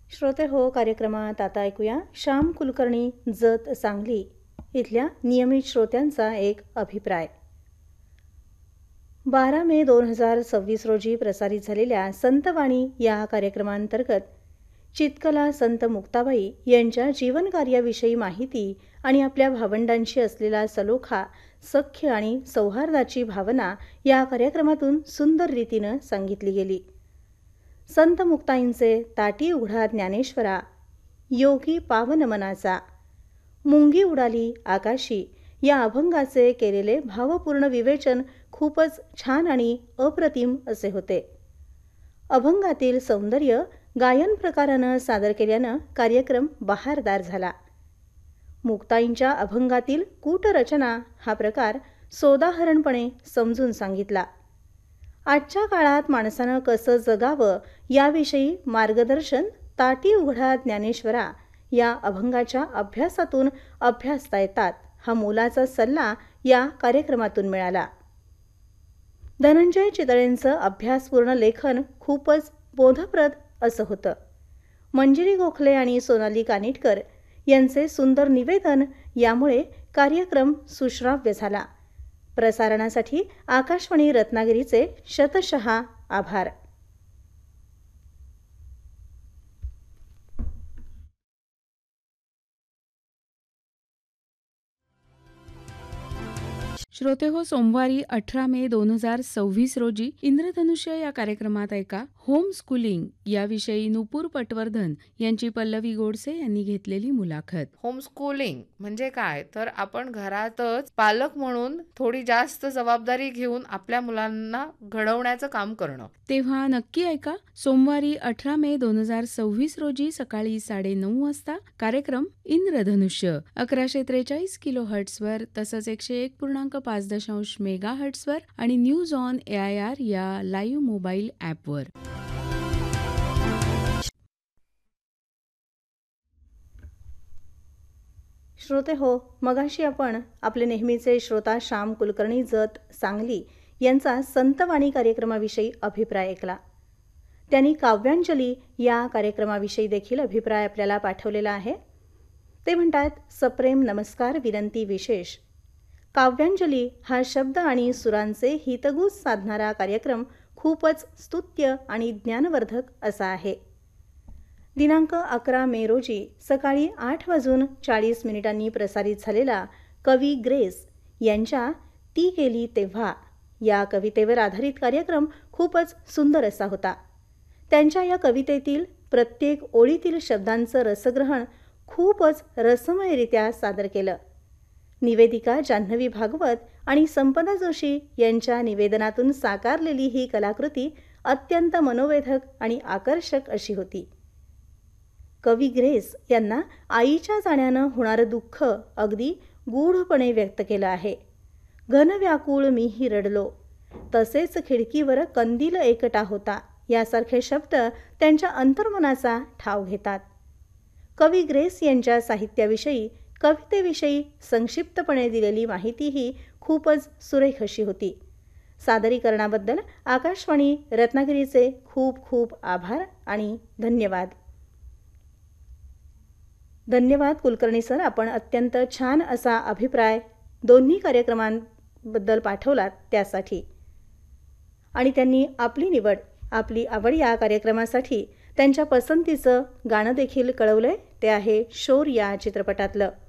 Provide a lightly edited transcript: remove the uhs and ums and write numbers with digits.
श्रोते हो, कार्यक्रमात आता ऐकूया श्याम कुलकर्णी जत सांगली इथल्या नियमित श्रोत्यांचा एक अभिप्राय. 12 मे 2026 रोजी प्रसारित झालेल्या संतवाणी या कार्यक्रमांतर्गत चितकला संत मुक्ताबाई यांच्या जीवनकार्याविषयी माहिती आणि आपल्या भावंडांशी असलेला सलोखा, सख्य आणि सौहार्दाची भावना या कार्यक्रमातून सुंदर रीतीनं सांगितली गेली. संत मुक्ताईंचे ताटी उघडा ज्ञानेश्वरा, योगी पावन मनाचा, मुंगी उडाली आकाशी या अभंगाचे केलेले भावपूर्ण विवेचन खूपच छान आणि अप्रतिम असे होते. अभंगातील सौंदर्य गायन प्रकारानं सादर केल्यानं कार्यक्रम बहारदार झाला. मुक्ताईंच्या अभंगातील कूटरचना हा प्रकार सोदाहरणपणे समजून सांगितला. आजच्या काळात माणसानं कसं जगावं याविषयी मार्गदर्शन ताटी उघडा ज्ञानेश्वरा या अभंगाच्या अभ्यासातून अभ्यासता येतात हा मोलाचा सल्ला या कार्यक्रमातून मिळाला. धनंजय चितळेंचं अभ्यासपूर्ण लेखन खूपच बोधप्रद असं होतं. मंजिरी गोखले आणि सोनाली कानिटकर यांचे सुंदर निवेदन यामुळे कार्यक्रम सुश्राव्य झाला. प्रसारणासाठी आकाशवाणी रत्नागिरीचे शतशः आभार. श्रोते हो, सोमवारी 18 मे 2026 रोजी इंद्रधनुष्य या कार्यक्रमात ऐका होम स्कूलिंग याविषयी नुपूर पटवर्धन यांची पल्लवी गोडसे यांनी घेतलेली मुलाखत. होमस्कूलिंग म्हणजे काय, तर आपण घरातच पालक म्हणून थोडी जास्त जबाबदारी घेऊन आपल्या मुलांना घडवण्याचं काम करणं. तेव्हा नक्की ऐका सोमवारी 18 मे 2026 रोजी सकाळी 9:30 वाजता कार्यक्रम इंद्रधनुष्य 1143 किलो हर्ट्सवर तसंच 101.5 मेगा हर्ट्सवर आणि न्यूज ऑन AIR या लाईव्ह मोबाईल ॲपवर. श्रोते हो, मगाशी आपण आपले नेहमीचे श्रोता श्याम कुलकर्णी जत सांगली यांचा संतवाणी कार्यक्रमाविषयी अभिप्राय ऐकला. त्यांनी काव्यांजली या कार्यक्रमाविषयी देखील अभिप्राय आपल्याला पाठवलेला आहे. ते म्हणतात, सप्रेम नमस्कार, विनंती विशेष. काव्यांजली हा शब्द आणि सुरांचे हितगुज साधणारा कार्यक्रम खूपच स्तुत्य आणि ज्ञानवर्धक असा आहे. दिनांक 11 मे रोजी सकाळी 8:40 प्रसारित झालेला कवी ग्रेस यांच्या ती गेली तेव्हा या कवितेवर आधारित कार्यक्रम खूपच सुंदर असा होता. त्यांच्या या कवितेतील प्रत्येक ओळीतील शब्दांचं रसग्रहण खूपच रसमयरित्या सादर केलं. निवेदिका जान्हवी भागवत आणि संपदा जोशी यांच्या निवेदनातून साकारलेली ही कलाकृती अत्यंत मनोवेधक आणि आकर्षक अशी होती. कवी ग्रेस यांना आईच्या जाण्यानं होणारं दुःख अगदी गूढपणे व्यक्त केलं आहे. घन व्याकुळ मीही रडलो, तसेच खिडकीवर कंदील एकटा होता यासारखे शब्द त्यांच्या अंतर्मनाचा ठाव घेतात. कवी ग्रेस यांच्या साहित्याविषयी, कवितेविषयी संक्षिप्तपणे दिलेली माहितीही खूपच सुरेख अशी होती. सादरीकरणाबद्दल आकाशवाणी रत्नागिरीचे खूप खूप आभार आणि धन्यवाद. धन्यवाद कुलकर्णी सर, आपण अत्यंत छान असा अभिप्राय दोन्ही कार्यक्रमांबद्दल पाठवलात त्यासाठी. आणि त्यांनी आपली निवड, आपली आवड या कार्यक्रमासाठी त्यांच्या पसंतीचं गाणं देखील कळवलंय. ते आहे शोर या चित्रपटातलं.